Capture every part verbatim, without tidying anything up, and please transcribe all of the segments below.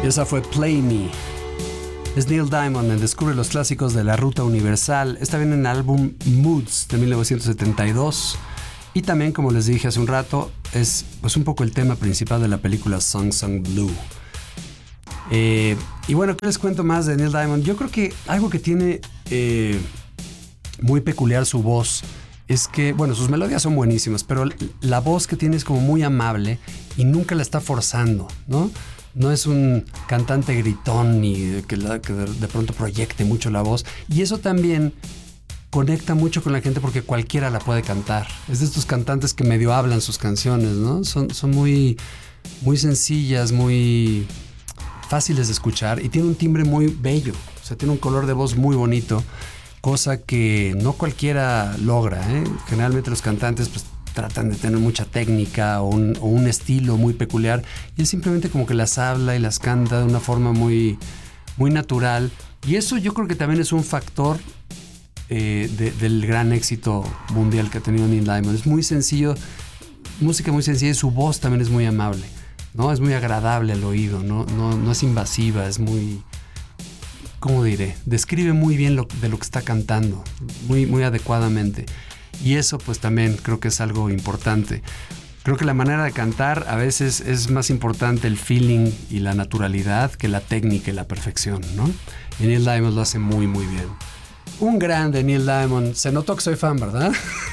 Y esa fue Play Me. Es Neil Diamond en Descubre los clásicos de la Ruta Universal. Está bien en el álbum Moods de mil novecientos setenta y dos. Y también, como les dije hace un rato, es pues un poco el tema principal de la película Song Song Blue. Eh, y bueno, ¿qué les cuento más de Neil Diamond? Yo creo que algo que tiene eh, muy peculiar su voz es que, bueno, sus melodías son buenísimas, pero la voz que tiene es como muy amable y nunca la está forzando, ¿no? No es un cantante gritón ni que, la, que de, de pronto proyecte mucho la voz. Y eso también conecta mucho con la gente porque cualquiera la puede cantar. Es de estos cantantes que medio hablan sus canciones, ¿no? Son, son muy, muy sencillas, muy fáciles de escuchar y tiene un timbre muy bello. O sea, tiene un color de voz muy bonito, cosa que no cualquiera logra, ¿eh? Generalmente los cantantes pues tratan de tener mucha técnica o un, o un estilo muy peculiar y él simplemente como que las habla y las canta de una forma muy, muy natural, y eso yo creo que también es un factor eh, de, del gran éxito mundial que ha tenido Neil Diamond. Es muy sencillo, música muy sencilla, y su voz también es muy amable, ¿no? Es muy agradable al oído, no, no, no es invasiva, es muy, ¿cómo diré? Describe muy bien lo, de lo que está cantando, muy, muy adecuadamente. Y eso pues también creo que es algo importante. Creo que la manera de cantar a veces es más importante el feeling y la naturalidad que la técnica y la perfección, ¿no? Y Neil Diamond lo hace muy muy bien. Un grande Neil Diamond. Se notó que soy fan, ¿verdad?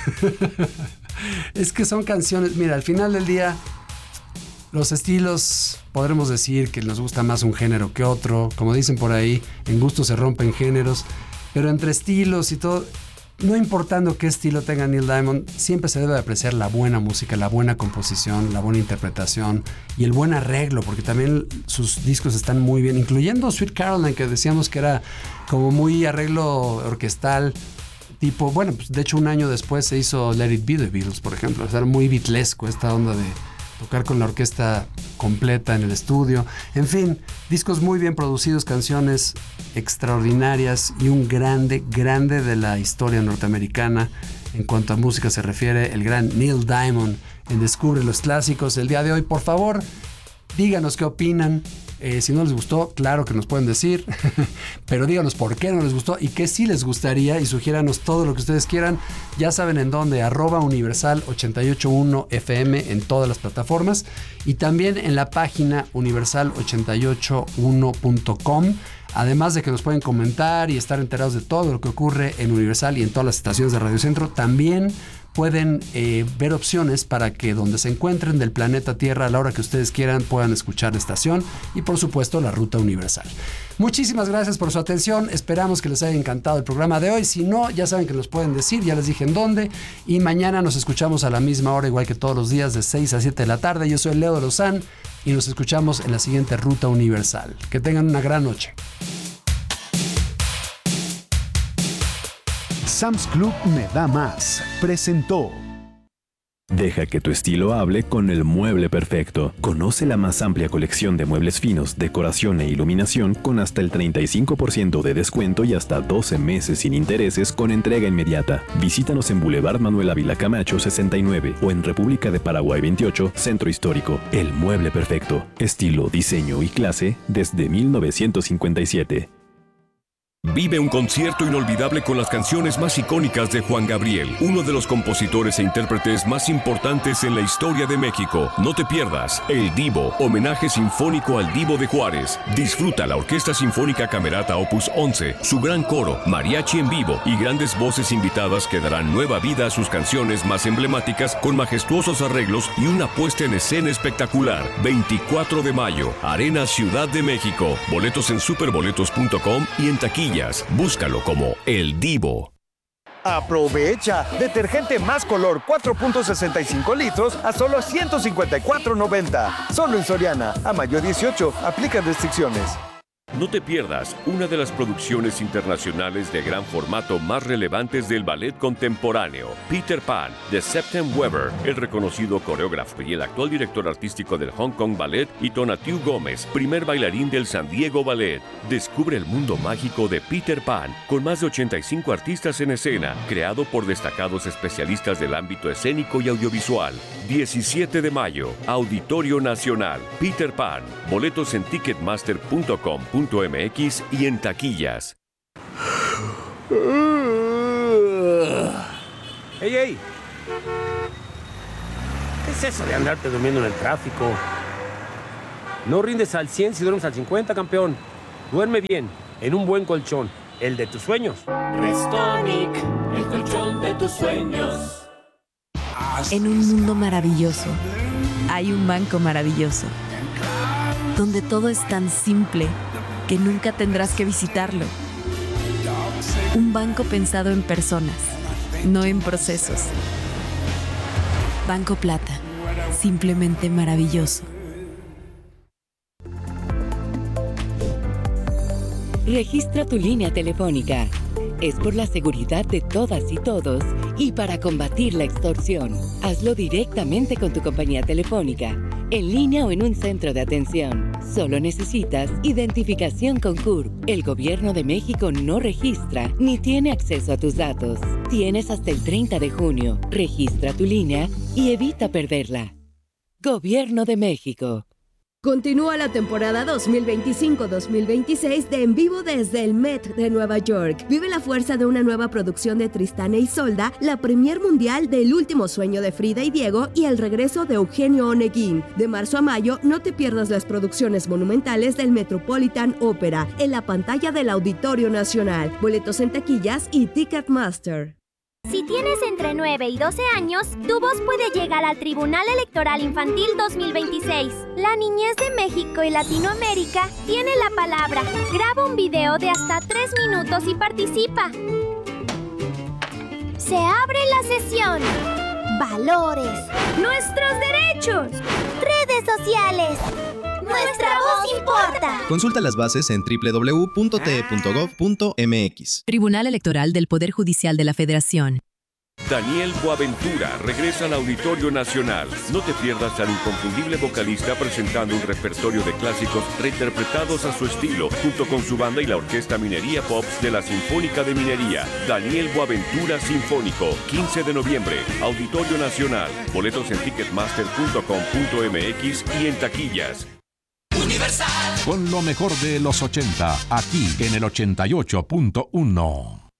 Es que son canciones, mira, al final del día los estilos, podremos decir que nos gusta más un género que otro. Como dicen por ahí, en gusto se rompen géneros. Pero entre estilos y todo, no importando qué estilo tenga Neil Diamond, siempre se debe apreciar la buena música, la buena composición, la buena interpretación y el buen arreglo, porque también sus discos están muy bien, incluyendo Sweet Caroline, que decíamos que era como muy arreglo orquestal, tipo, bueno, pues de hecho un año después se hizo Let It Be de Beatles, por ejemplo. O sea, era muy beatlesco esta onda de tocar con la orquesta completa en el estudio. En fin, discos muy bien producidos, canciones extraordinarias y un grande, grande de la historia norteamericana en cuanto a música se refiere, el gran Neil Diamond en Descubre los Clásicos el día de hoy. Por favor, díganos qué opinan. Eh, si no les gustó, claro que nos pueden decir, pero díganos por qué no les gustó y qué sí les gustaría, y sugiéranos todo lo que ustedes quieran. Ya saben en dónde, arroba universal ochenta y ocho punto uno F M en todas las plataformas y también en la página universal ochenta y ocho uno punto com. Además de que nos pueden comentar y estar enterados de todo lo que ocurre en Universal y en todas las estaciones de Radio Centro, también pueden eh, ver opciones para que donde se encuentren del planeta Tierra a la hora que ustedes quieran puedan escuchar la estación y por supuesto la Ruta Universal. Muchísimas gracias por su atención, esperamos que les haya encantado el programa de hoy. Si no, ya saben que nos pueden decir, ya les dije en dónde, y mañana nos escuchamos a la misma hora, igual que todos los días, de seis a siete de la tarde. Yo soy Leo de Lozán y nos escuchamos en la siguiente Ruta Universal. Que tengan una gran noche. Sam's Club Me Da Más presentó. Deja que tu estilo hable con el mueble perfecto. Conoce la más amplia colección de muebles finos, decoración e iluminación con hasta el treinta y cinco por ciento de descuento y hasta doce meses sin intereses con entrega inmediata. Visítanos en Boulevard Manuel Ávila Camacho sesenta y nueve o en República de Paraguay veintiocho, Centro Histórico. El mueble perfecto. Estilo, diseño y clase desde mil novecientos cincuenta y siete. Vive un concierto inolvidable con las canciones más icónicas de Juan Gabriel, uno de los compositores e intérpretes más importantes en la historia de México. No te pierdas El Divo, homenaje sinfónico al Divo de Juárez. Disfruta la Orquesta Sinfónica Camerata Opus once, su gran coro, mariachi en vivo y grandes voces invitadas que darán nueva vida a sus canciones más emblemáticas con majestuosos arreglos y una puesta en escena espectacular. veinticuatro de mayo, Arena Ciudad de México. Boletos en superboletos punto com y en taquilla. Búscalo como El Divo. Aprovecha. Detergente Más Color cuatro punto sesenta y cinco litros a solo ciento cincuenta y cuatro noventa. Solo en Soriana. A mayo dieciocho. Aplican restricciones. No te pierdas una de las producciones internacionales de gran formato más relevantes del ballet contemporáneo, Peter Pan, de Septem Weber, el reconocido coreógrafo y el actual director artístico del Hong Kong Ballet, y Tonatiuh Gómez, primer bailarín del San Diego Ballet. Descubre el mundo mágico de Peter Pan, con más de ochenta y cinco artistas en escena, creado por destacados especialistas del ámbito escénico y audiovisual. diecisiete de mayo, Auditorio Nacional, Peter Pan. Boletos en ticketmaster punto com punto m x y en taquillas. ¡Ey, ey! ¿Qué es eso de andarte durmiendo en el tráfico? No rindes al cien si duermes al cincuenta, campeón. Duerme bien, en un buen colchón, el de tus sueños. Restonic, el colchón de tus sueños. En un mundo maravilloso, hay un banco maravilloso, donde todo es tan simple que nunca tendrás que visitarlo. Un banco pensado en personas, no en procesos. Banco Plata, simplemente maravilloso. Registra tu línea telefónica. Es por la seguridad de todas y todos y para combatir la extorsión. Hazlo directamente con tu compañía telefónica, en línea o en un centro de atención. Solo necesitas identificación con C U R P. El Gobierno de México no registra ni tiene acceso a tus datos. Tienes hasta el treinta de junio. Registra tu línea y evita perderla. Gobierno de México. Continúa la temporada dos mil veinticinco dos mil veintiséis de En Vivo desde el Met de Nueva York. Vive la fuerza de una nueva producción de Tristán e Isolda, la premier mundial de El último sueño de Frida y Diego y el regreso de Eugenio Oneguín. De marzo a mayo, no te pierdas las producciones monumentales del Metropolitan Opera en la pantalla del Auditorio Nacional. Boletos en taquillas y Ticketmaster. Si tienes entre nueve y doce años, tu voz puede llegar al Tribunal Electoral Infantil dos mil veintiséis. La niñez de México y Latinoamérica tiene la palabra. Graba un video de hasta tres minutos y participa. Se abre la sesión. Valores. Nuestros derechos. Redes sociales. Nuestra voz importa. Consulta las bases en doble u doble u doble u punto t e punto gov punto m x. Tribunal Electoral del Poder Judicial de la Federación. Daniel Boaventura regresa al Auditorio Nacional. No te pierdas al inconfundible vocalista presentando un repertorio de clásicos reinterpretados a su estilo, junto con su banda y la Orquesta Minería Pops de la Sinfónica de Minería. Daniel Boaventura Sinfónico, quince de noviembre, Auditorio Nacional. Boletos en ticketmaster punto com punto m x y en taquillas. Universal. Con lo mejor de los ochenta, aquí en el ochenta y ocho punto uno.